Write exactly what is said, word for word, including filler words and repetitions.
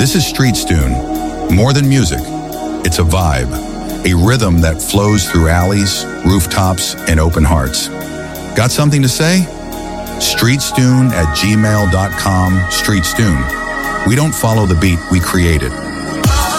This is Street Stune. More than music, it's a vibe, a rhythm that flows through alleys, rooftops, and open hearts. Got something to say? streetstune at gmail dot com. Street Stune. We don't follow the beat, we create it.